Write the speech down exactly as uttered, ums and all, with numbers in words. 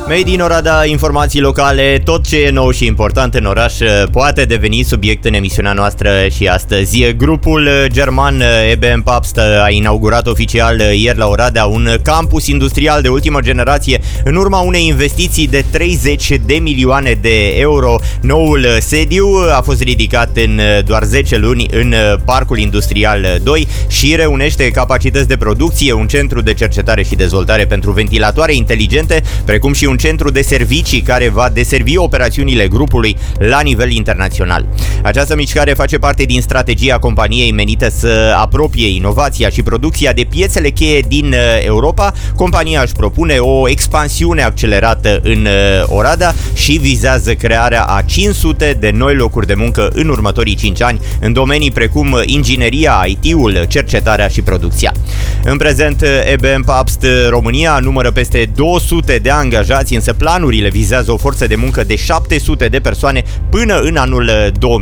Made in Oradea, informații locale, tot ce e nou și important în oraș poate deveni subiect în emisiunea noastră și astăzi. Grupul german E B M Pabst a inaugurat oficial ieri la Oradea un campus industrial de ultimă generație în urma unei investiții de treizeci de milioane de euro. Noul sediu a fost ridicat în doar zece luni în Parcul Industrial doi și reunește capacități de producție, un centru de cercetare și dezvoltare pentru ventilatoare inteligente, precum și un centru de servicii care va deservi operațiunile grupului la nivel internațional. Această mișcare face parte din strategia companiei menită să apropie inovația și producția de piețele cheie din Europa. Compania își propune o expansiune accelerată în Oradea și vizează crearea a cinci sute de noi locuri de muncă în următorii cinci ani în domenii precum ingineria, I T-ul, cercetarea și producția. În prezent, E B M Pabst România numără peste două sute de angajați, însă planurile vizează o forță de muncă de șapte sute de persoane până în anul două mii